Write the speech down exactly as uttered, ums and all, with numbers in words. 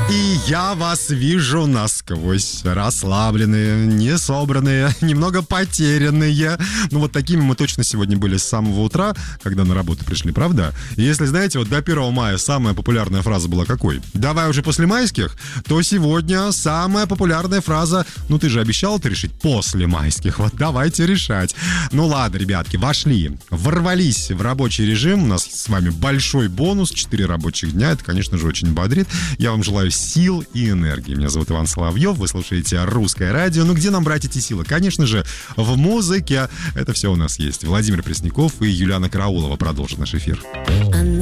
И я вас вижу насквозь. Расслабленные, не собранные, немного потерянные. Ну вот такими мы точно сегодня были с самого утра, когда на работу пришли, правда? И если, знаете, вот до первого мая самая популярная фраза была какой? Давай уже после майских, то сегодня самая популярная фраза: ну ты же обещал это решить после майских, вот давайте решать. Ну ладно, ребятки, вошли, ворвались в рабочий режим. У нас с вами большой бонус, четыре рабочих дня. Это, конечно же, очень бодрит. Я вам желаю сил и энергии. Меня зовут Иван Соловьев, вы слушаете «Русское радио». Ну, где нам брать эти силы? Конечно же, в музыке. Это все у нас есть. Владимир Пресняков и Юлиана Караулова продолжат наш эфир.